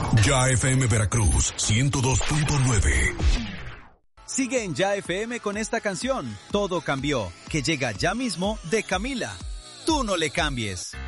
Ya FM Veracruz 102.9. Sigue en Ya FM con esta canción, Todo Cambió, que llega ya mismo de Camila. Tú no le cambies.